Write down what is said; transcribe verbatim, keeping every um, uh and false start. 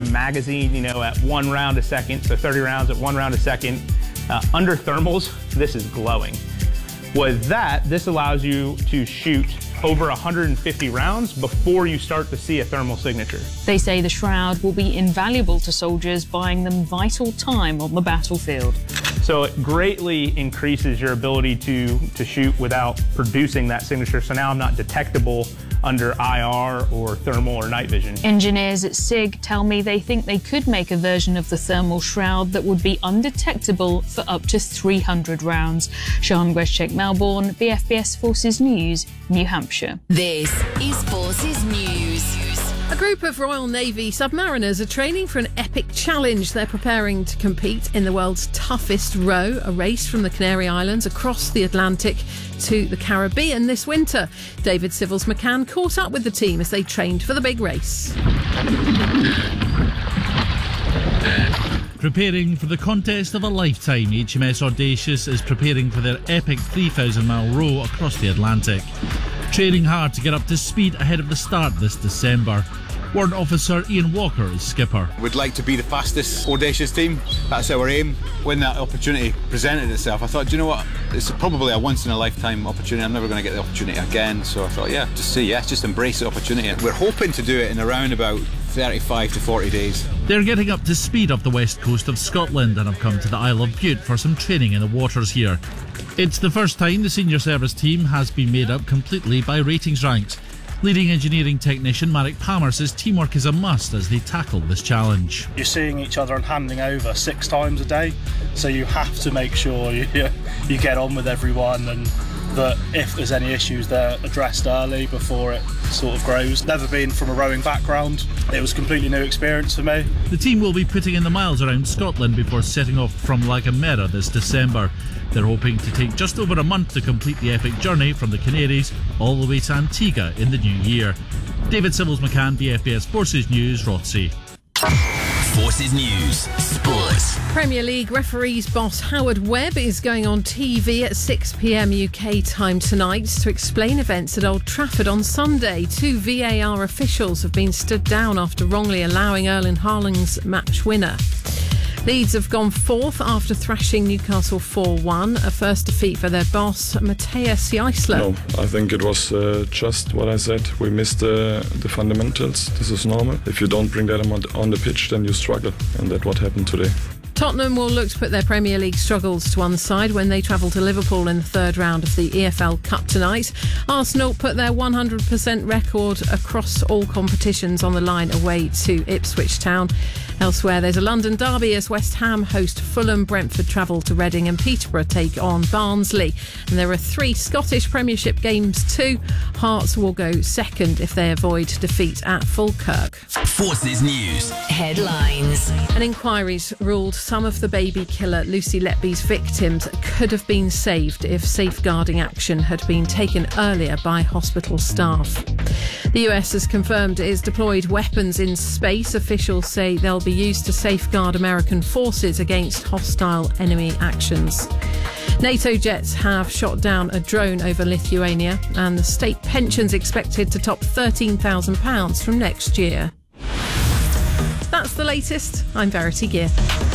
magazine, you know, at one round a second, so thirty rounds at one round a second. Uh, under thermals, this is glowing. With that, this allows you to shoot over one hundred fifty rounds before you start to see a thermal signature. They say the shroud will be invaluable to soldiers, buying them vital time on the battlefield. So it greatly increases your ability to, to shoot without producing that signature. So now I'm not detectable under I R or thermal or night vision. Engineers at SIG tell me they think they could make a version of the thermal shroud that would be undetectable for up to three hundred rounds. Sian Gweszczek, Melbourne, B F B S Forces News, New Hampshire. This is Forces News. A group of Royal Navy submariners are training for an epic challenge. They're preparing to compete in the world's toughest row, a race from the Canary Islands across the Atlantic to the Caribbean this winter. David Civils McCann caught up with the team as they trained for the big race. Preparing for the contest of a lifetime, H M S Audacious is preparing for their epic three thousand mile row across the Atlantic. Training hard to get up to speed ahead of the start this December. Warrant Officer Ian Walker is skipper. We'd like to be the fastest Audacious team. That's our aim. When that opportunity presented itself, I thought, do you know what? It's probably a once-in-a-lifetime opportunity. I'm never going to get the opportunity again. So I thought, yeah, just say yes, just embrace the opportunity. We're hoping to do it in around about thirty-five to forty days. They're getting up to speed off the west coast of Scotland and have come to the Isle of Bute for some training in the waters here. It's the first time the senior service team has been made up completely by ratings ranks. Leading engineering technician Marek Palmer says teamwork is a must as they tackle this challenge. You're seeing each other and handing over six times a day, so you have to make sure you, you get on with everyone and that if there's any issues they're addressed early before it sort of grows. Never been from a rowing background, it was a completely new experience for me. The team will be putting in the miles around Scotland before setting off from La Gomera this December. They're hoping to take just over a month to complete the epic journey from the Canaries all the way to Antigua in the new year. David Civils McCann, B F B S Forces News, Rothesay. Forces News, Sports. Premier League referees boss Howard Webb is going on T V at six p m U K time tonight to explain events at Old Trafford on Sunday. Two V A R officials have been stood down after wrongly allowing Erling Haaland's match winner. Leeds have gone fourth after thrashing Newcastle four one, a first defeat for their boss, Matthias Jaisler. No, I think it was uh, just what I said. We missed uh, the fundamentals. This is normal. If you don't bring that on, on the pitch, then you struggle, and that's what happened today. Tottenham will look to put their Premier League struggles to one side when they travel to Liverpool in the third round of the E F L Cup tonight. Arsenal put their one hundred percent record across all competitions on the line away to Ipswich Town. Elsewhere, there's a London derby as West Ham host Fulham, Brentford travel to Reading and Peterborough take on Barnsley. And there are three Scottish Premiership games too. Hearts will go second if they avoid defeat at Falkirk. Forces News headlines. An inquiry's ruled some of the baby killer Lucy Letby's victims could have been saved if safeguarding action had been taken earlier by hospital staff. The U S has confirmed it has deployed weapons in space. Officials say they'll be used to safeguard American forces against hostile enemy actions. NATO jets have shot down a drone over Lithuania, and the state pension's expected to top thirteen thousand pounds from next year. That's the latest. I'm Verity Gear.